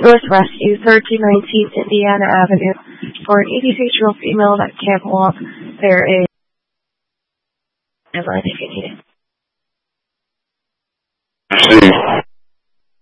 Louis Rescue, 1319 Indiana Avenue. For an 86-year-old female that can't walk, there is a line if you need it.